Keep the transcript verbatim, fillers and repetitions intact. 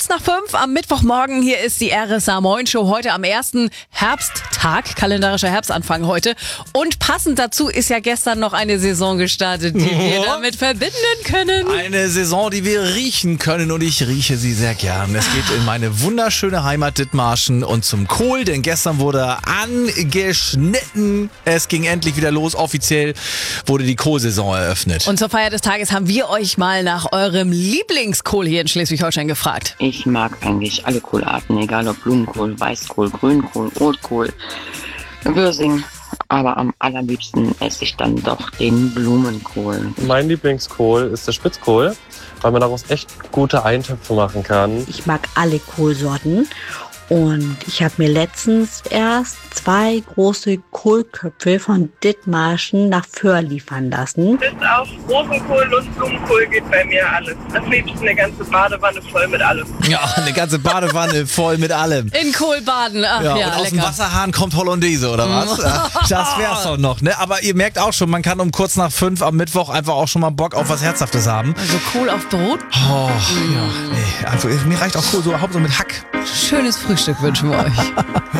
Kurz nach fünf am Mittwochmorgen, hier ist die R S A Moin Show, heute am ersten Herbsttag, kalendarischer Herbstanfang heute. Und passend dazu ist ja gestern noch eine Saison gestartet, die wir damit verbinden können. Eine Saison, die wir riechen können, und ich rieche sie sehr gern. Es geht in meine wunderschöne Heimat Dithmarschen und zum Kohl, denn gestern wurde angeschnitten. Es ging endlich wieder los, offiziell wurde die Kohlsaison eröffnet. Und zur Feier des Tages haben wir euch mal nach eurem Lieblingskohl hier in Schleswig-Holstein gefragt. Ich mag eigentlich alle Kohlarten, egal ob Blumenkohl, Weißkohl, Grünkohl, Rotkohl, Würsing. Aber am allerliebsten esse ich dann doch den Blumenkohl. Mein Lieblingskohl ist der Spitzkohl, weil man daraus echt gute Eintöpfe machen kann. Ich mag alle Kohlsorten und ich habe mir letztens erst zwei große Kohlköpfe von Dithmarschen nach Föhr liefern lassen. Bis auf Rosenkohl, Nussblumenkohl geht bei mir alles. Am liebsten eine ganze Badewanne voll mit allem. Ja, eine ganze Badewanne voll mit allem. In Kohl baden, ach ja, Ja, und aus lecker. dem Wasserhahn kommt Hollandaise, oder was? Das wär's doch noch, ne? Aber ihr merkt auch schon, man kann um kurz nach fünf am Mittwoch einfach auch schon mal Bock auf was Herzhaftes haben. Also Kohl auf Brot, Oh, ja, nee. Also, mir reicht auch Kohl so, Hauptsache mit Hack. schönes Frühstück wünschen wir euch.